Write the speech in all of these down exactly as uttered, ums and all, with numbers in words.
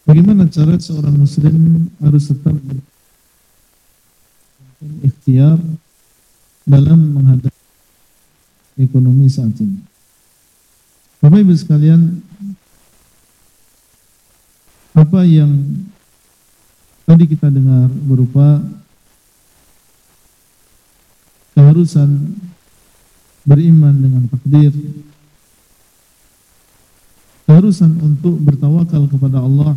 Bagaimana cara seorang muslim harus tetap ikhtiar dalam menghadapi ekonomi saat ini? Bapak Ibu sekalian, apa yang tadi kita dengar berupa keharusan beriman dengan takdir, keharusan untuk bertawakal kepada Allah,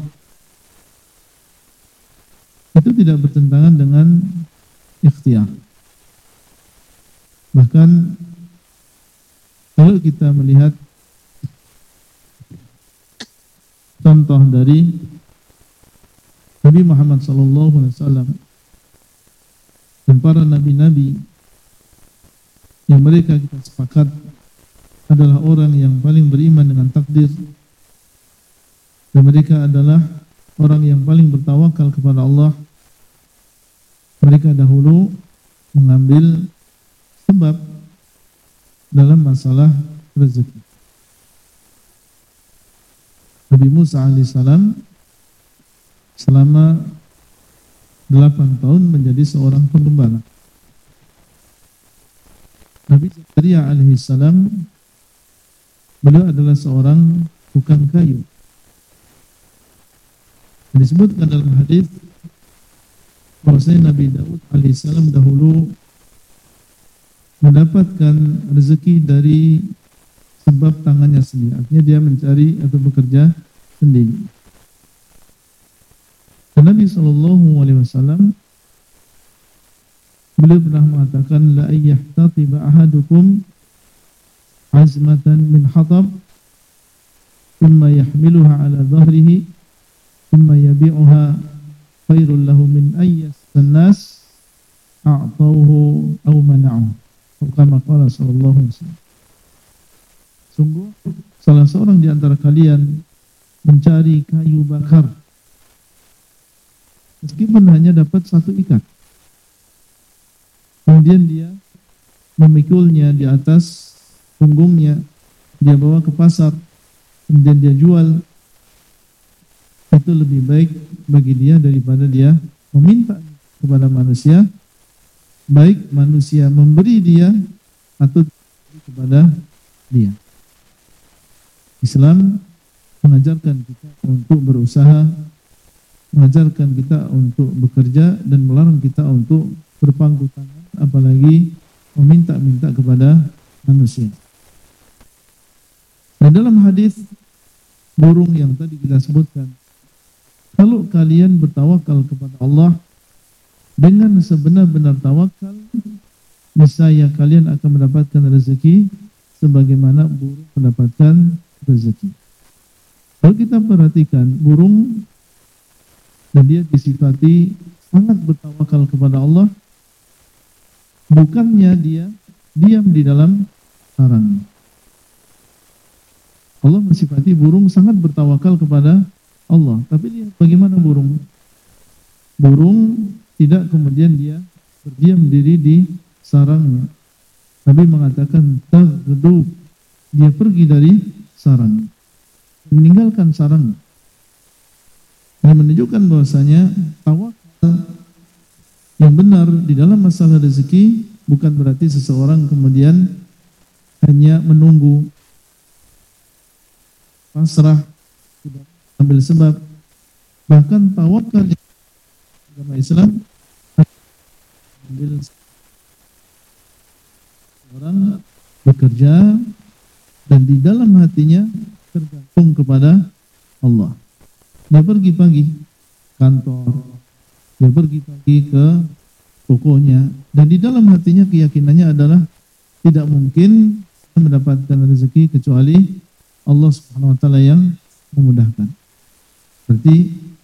itu tidak bertentangan dengan ikhtiar. Bahkan kalau kita melihat contoh dari Nabi Muhammad sallallahu alaihi wasallam dan para nabi-nabi yang mereka kita sepakat adalah orang yang paling beriman dengan takdir, dan mereka adalah orang yang paling bertawakal kepada Allah. Mereka dahulu mengambil sebab dalam masalah rezeki. Nabi Musa alaihissalam selama delapan tahun menjadi seorang penggembala. Nabi Zakaria alaihissalam, beliau adalah seorang tukang kayu. Disebutkan dalam hadis bahwasanya Nabi Daud alaihissalam dahulu mendapatkan rezeki dari sebab tangannya sendiri. Artinya dia mencari atau bekerja sendiri. Dan Nabi sallallahu alaihi wasallam beliau pernah mengatakan, la ayyahtatib ahadukum azmatan min hatab thumma yahmiluha ala dhahrihi thumma yabi'uha khairul lahu min ayyastan nas a'tauhu aw mana'uhu. Kama qala sallallahu alaihi wasallam. Sungguh salah seorang di antara kalian mencari kayu bakar meskipun hanya dapat satu ikat, kemudian dia memikulnya di atas punggungnya, dia bawa ke pasar, kemudian dia jual, itu lebih baik bagi dia daripada dia meminta kepada manusia, baik manusia memberi dia atau kepada dia. Islam mengajarkan kita untuk berusaha, mengajarkan kita untuk bekerja, dan melarang kita untuk berpangku tangan, apalagi meminta-minta kepada manusia. Dan dalam hadis burung yang tadi kita sebutkan, kalau kalian bertawakal kepada Allah dengan sebenar-benar tawakal, niscaya kalian akan mendapatkan rezeki sebagaimana burung mendapatkan rezeki. Kalau kita perhatikan burung, dan dia disifati sangat bertawakal kepada Allah, bukannya dia diam di dalam sarang. Allah mensifati burung sangat bertawakal kepada Allah, tapi lihat bagaimana burung. Burung tidak kemudian dia berdiam diri di sarangnya. Nabi mengatakan taghdu, dia pergi dari sarang, meninggalkan sarang. Ini menunjukkan bahwasanya tawakal yang benar di dalam masalah rezeki bukan berarti seseorang kemudian hanya menunggu, pasrah, tidak ambil sebab. Bahkan tawakal agama Islam ambil orang bekerja dan di dalam hatinya tergantung kepada Allah. Dia pergi pagi kantor, dia pergi pagi ke tokonya, dan di dalam hatinya keyakinannya adalah tidak mungkin mendapatkan rezeki kecuali Allah Subhanahu wa taala yang memudahkan. Berarti